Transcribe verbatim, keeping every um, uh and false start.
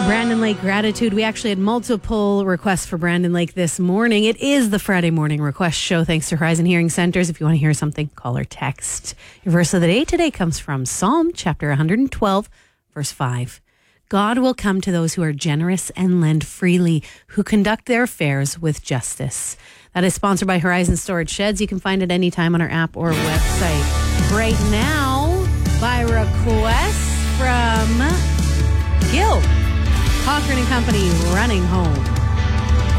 Brandon Lake gratitude. We actually had multiple requests for Brandon Lake this morning. It is the Friday morning request show thanks to Horizon Hearing Centers. If you want to hear something, call or text. Your verse of the day today comes from Psalm chapter one hundred twelve, verse five. God will come to those who are generous and lend freely, who conduct their affairs with justice. That is sponsored by Horizon Storage Sheds. You can find it anytime on our app or website. Right now, by request from Gil, Cochran and Company, Running Home.